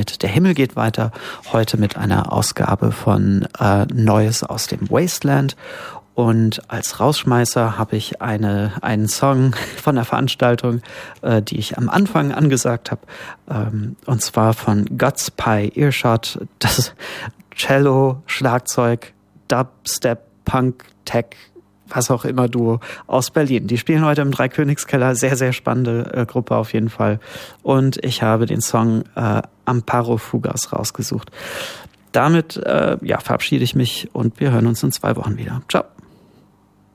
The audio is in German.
mit Der Himmel geht weiter. Heute mit einer Ausgabe von Neues aus dem Wasteland. Und als Rausschmeißer habe ich einen Song von der Veranstaltung, die ich am Anfang angesagt habe, und zwar von Guts Pie Earshot. Das ist Cello, Schlagzeug, Dubstep, Punk, Tech, was auch immer Duo aus Berlin. Die spielen heute im Dreikönigskeller. Sehr, sehr spannende Gruppe auf jeden Fall. Und ich habe den Song Amparo Fugas rausgesucht. Damit verabschiede ich mich und wir hören uns in 2 Wochen wieder. Ciao.